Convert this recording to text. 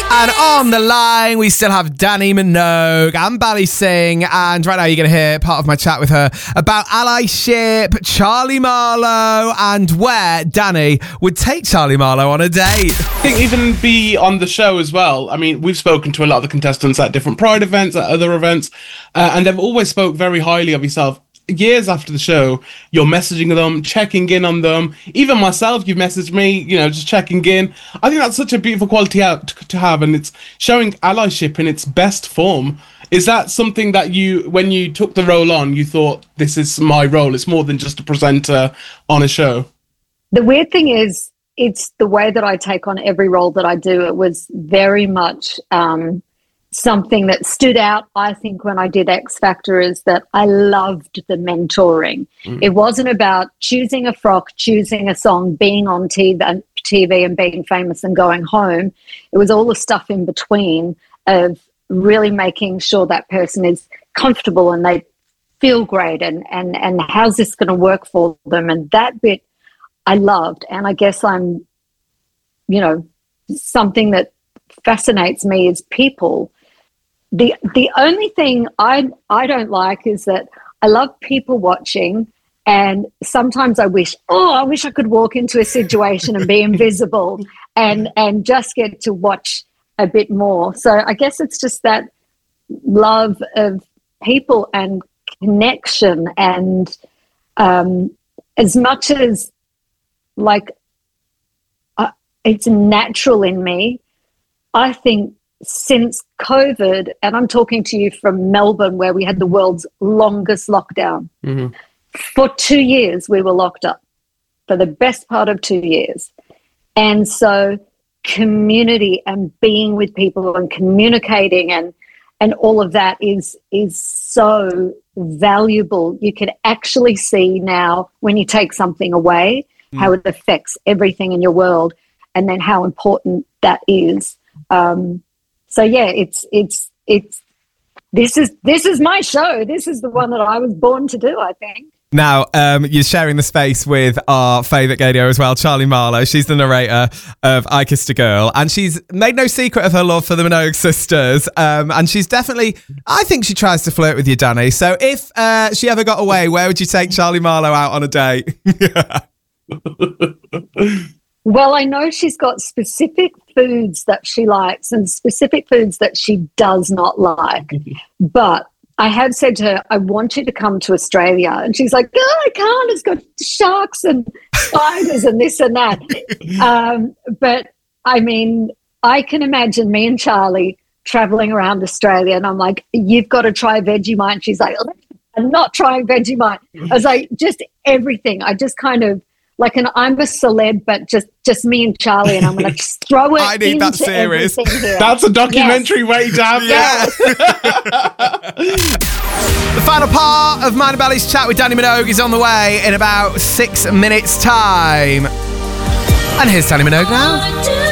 And on the line, we still have Dannii Minogue and Bally Singh. And right now, you're going to hear part of my chat with her about allyship, Charlie Marlow, and where Dannii would take Charlie Marlow on a date. I think even be on the show as well. I mean, we've spoken to a lot of the contestants at different Pride events, at other events, and they've always spoke very highly of yourself. Years after the show, you're messaging them, checking in on them. Even myself, you've messaged me, just checking in. I think that's such a beautiful quality to have, and it's showing allyship in its best form. Is that something that when you took the role on, you thought, this is my role, it's more than just a presenter on a show? The weird thing is, it's the way that I take on every role that I do. It was very much something that stood out, I think, when I did X Factor, is that I loved the mentoring. It wasn't about choosing a frock, choosing a song, being on TV and being famous and going home. It was all the stuff in between of really making sure that person is comfortable and they feel great and how's this going to work for them. And that bit I loved. And I guess I'm, something that fascinates me is people. The only thing I don't like is that I love people watching, and sometimes I wish I could walk into a situation and be invisible and just get to watch a bit more. So I guess it's just that love of people and connection, and as much as it's natural in me, I think since COVID, and I'm talking to you from Melbourne, where we had the world's longest lockdown. Mm-hmm. For 2 years, we were locked up for the best part of 2 years. And so community and being with people and communicating and all of that is so valuable. You can actually see now when you take something away, how it affects everything in your world, and then how important that is. So yeah, it's this is my show. This is the one that I was born to do, I think. Now, you're sharing the space with our favourite gadio as well, Charlie Marlow. She's the narrator of I Kissed a Girl, and she's made no secret of her love for the Minogue sisters. And she's definitely, I think she tries to flirt with you, Dannii. So if she ever got away, where would you take Charlie Marlow out on a date? Well, I know she's got specific foods that she likes and specific foods that she does not like. But I have said to her, I want you to come to Australia. And she's like, oh, I can't. It's got sharks and spiders and this and that. But, I mean, I can imagine me and Charlie travelling around Australia, and I'm like, you've got to try Vegemite. And she's like, I'm not trying Vegemite. I was like, just everything. I just kind of, I'm a celeb, but just me and Charlie, and I'm going to just throw it I need into that series. here. That's a documentary waiting to happen. Yeah. The final part of Mine and Bally's chat with Dannii Minogue is on the way in about 6 minutes' time. And here's Dannii Minogue now.